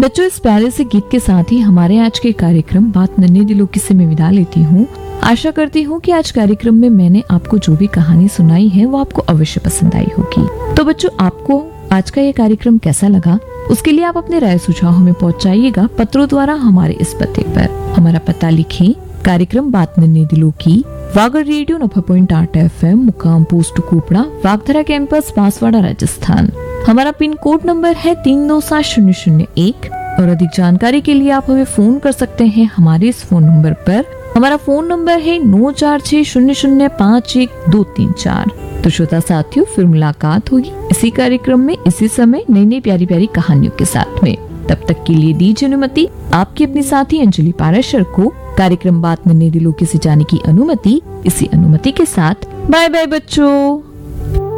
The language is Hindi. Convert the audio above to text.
बच्चों, इस प्यारे से गीत के साथ ही हमारे आज के कार्यक्रम बात नन्हे दिलों की से मैं विदा लेती हूँ। आशा करती हूँ कि आज कार्यक्रम में मैंने आपको जो भी कहानी सुनाई है वो आपको अवश्य पसंद आई होगी। तो बच्चों, आपको आज का ये कार्यक्रम कैसा लगा, उसके लिए आप अपने राय सुझाव हमें पहुँचाइएगा पत्रों द्वारा हमारे इस पते पर। हमारा पता लिखें, कार्यक्रम बात नन्हे दिलों की, वागर रेडियो 90.8 FM, मुकाम पोस्ट कोपड़ा, वागधरा कैंपस, बांसवाड़ा, राजस्थान। हमारा पिन कोड नंबर है 327001 और अधिक जानकारी के लिए आप हमें फोन कर सकते हैं हमारे इस फोन नंबर पर। हमारा फोन नंबर है 9460051234। तो श्रोता साथियों, फिर मुलाकात होगी इसी कार्यक्रम में इसी समय नई नई प्यारी प्यारी कहानियों के साथ में। तब तक के लिए दीजिए अनुमति आपकी अपनी साथी अंजलि पाराशर को कार्यक्रम बात नन्हे दिलों की से जाने की अनुमति। इसी अनुमति के साथ बाय बाय बच्चों।